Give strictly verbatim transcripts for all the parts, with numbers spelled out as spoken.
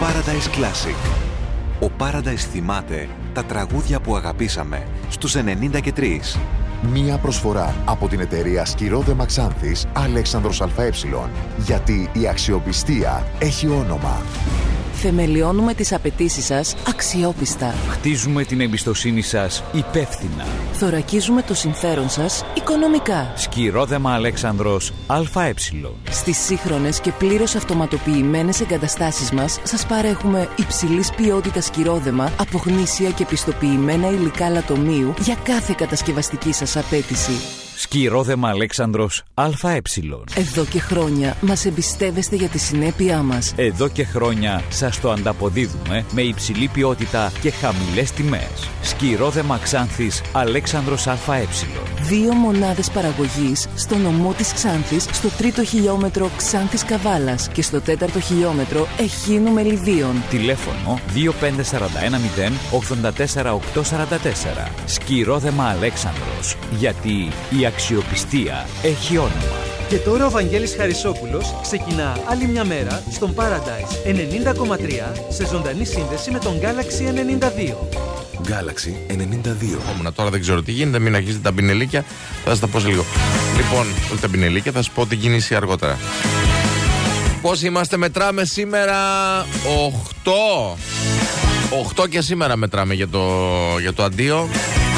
Paradise Classic. Ο Paradise θυμάται τα τραγούδια που αγαπήσαμε στους ενενήντα και τρία. Μία προσφορά από την εταιρεία Σκυρόδεμα Ξάνθης Αλέξανδρος ΑΕ. Γιατί η αξιοπιστία έχει όνομα. Θεμελιώνουμε τις απαιτήσεις σας αξιόπιστα. Χτίζουμε την εμπιστοσύνη σας υπεύθυνα. Θωρακίζουμε το συμφέρον σας οικονομικά. Σκυρόδεμα Αλέξανδρος ΑΕ. Στις σύγχρονες και πλήρως αυτοματοποιημένες εγκαταστάσεις μας σας παρέχουμε υψηλής ποιότητας σκυρόδεμα από γνήσια και πιστοποιημένα υλικά λατομείου για κάθε κατασκευαστική σας απέτηση. Σκυρόδεμα Αλέξανδρος ΑΕ. Εδώ και χρόνια μας εμπιστεύεστε για τη συνέπειά μας. Εδώ και χρόνια σας το ανταποδίδουμε με υψηλή ποιότητα και χαμηλές τιμές. Σκυρόδεμα Ξάνθης Αλέξανδρος ΑΕ. Δύο μονάδες παραγωγής στο νομό της Ξάνθης, στο τρίτο χιλιόμετρο Ξάνθης Καβάλας και στο τέταρτο χιλιόμετρο Εχίνου Μελιδίων. Τηλέφωνο δύο πέντε τέσσερα ένα μηδέν ογδόντα τέσσερα οκτακόσια σαράντα τέσσερα. Σκυρόδεμα Αλέξανδρος. Γιατί η αξιοπιστία έχει όνομα. Και τώρα ο Βαγγέλης Χαρισόπουλος ξεκινά άλλη μια μέρα στον Paradise ενενήντα κόμμα τρία σε ζωντανή σύνδεση με τον Galaxy ενενήντα δύο. Galaxy ενενήντα δύο. Όμουνα, τώρα δεν ξέρω τι γίνεται, μην αρχίσετε τα πινελίκια, θα σας τα πω σε λίγο. Λοιπόν, όχι τα πινελίκια, θα σας πω την κίνηση αργότερα. Πώς είμαστε, μετράμε σήμερα οκτώ. οκτώ και σήμερα μετράμε για το, για το αντίο.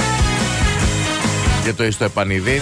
Και το στο επανειδήν.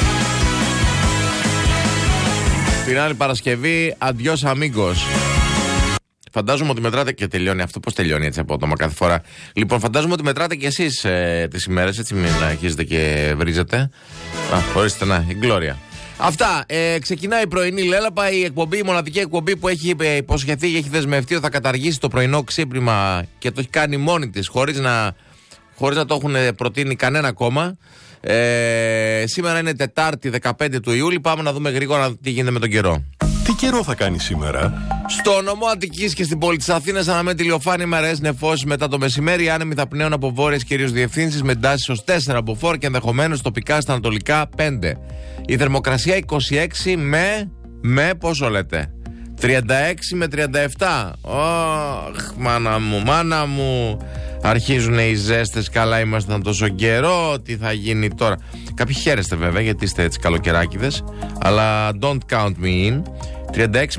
Την άλλη Παρασκευή, αντιός αμίγκος. Φαντάζομαι ότι μετράτε και τελειώνει αυτό. Πώς τελειώνει έτσι απότομα κάθε φορά. Λοιπόν, φαντάζομαι ότι μετράτε και εσείς ε, τις ημέρες, έτσι μην αρχίζετε και βρίζετε. Α, ορίστε, να, η Γκλώρια. Αυτά. Ε, ξεκινάει η πρωινή Λέλαπα, η εκπομπή, η μοναδική εκπομπή που έχει υποσχεθεί και έχει δεσμευτεί ότι θα καταργήσει το πρωινό ξύπνημα και το έχει κάνει μόνη της, χωρίς να, χωρίς να το έχουν προτείνει κανένα κόμμα. Ε, σήμερα είναι Τετάρτη δεκαπέντε του Ιούλη. Πάμε να δούμε γρήγορα τι γίνεται με τον καιρό. Τι καιρό θα κάνει σήμερα? Στο νομό Αττικής και στην πόλη της Αθήνας αναμένεται ηλιοφάνεια με αραιές νεφώσεις μετά το μεσημέρι. Άνεμοι θα πνέουν από βόρειες κυρίως διευθύνσεις με τάσεις ως τέσσερα από φορ και ενδεχομένως τοπικά στα ανατολικά πέντε. Η θερμοκρασία είκοσι έξι με. με πόσο λέτε? τριάντα έξι με τριάντα επτά. Ωχ, μάνα μου, μάνα μου. Αρχίζουν οι ζέστες, καλά ήμασταν τόσο καιρό, τι θα γίνει τώρα? Κάποιοι χαίρεστε βέβαια γιατί είστε έτσι καλοκαιράκηδες, αλλά don't count me in. τριάντα έξι